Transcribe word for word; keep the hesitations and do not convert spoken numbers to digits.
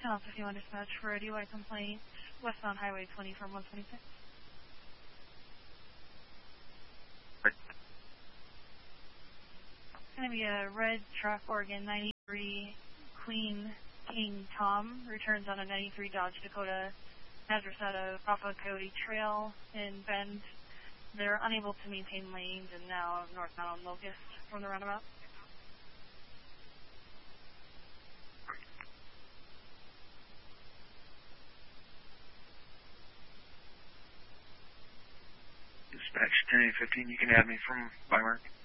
Channel fifty-one dispatch for a D U I complaint, westbound Highway twenty from one twenty-six. Right. It's going to be a red truck, Oregon ninety-three, Queen King Tom, returns on a ninety-three Dodge Dakota, address out of Alpha Coyote Trail in Bend. They're unable to maintain lanes and now northbound on Locust from the roundabout. Dispatch ten eight fifteen, you can add me from by mark.